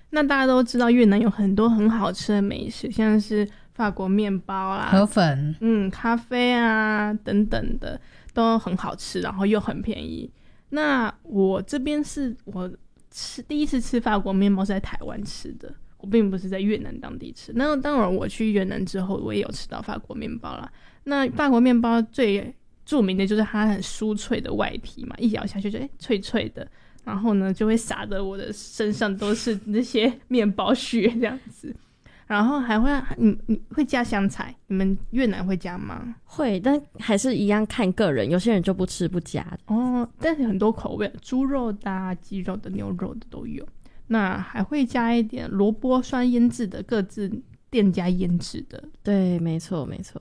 那大家都知道越南有很多很好吃的美食，像是法国面包啦、 河粉， 咖啡啊等等的都很好吃，然后又很便宜。那我这边是我第一次吃法国面包是在台湾吃的，我并不是在越南当地吃。那当然我去越南之后我也有吃到法国面包啦。那法国面包最著名的就是它很酥脆的外皮嘛，一咬下去就脆脆的，然后呢就会撒得我的身上都是那些面包屑这样子。然后还会你会加香菜，你们越南会加吗？ 会，但还是一样看个人，有些人就不吃不加的。 哦，但是很多口味，猪肉的啊、鸡肉的、牛肉的都有。那还会加一点萝卜酸腌制的，各自店家腌制的。 对，没错没错。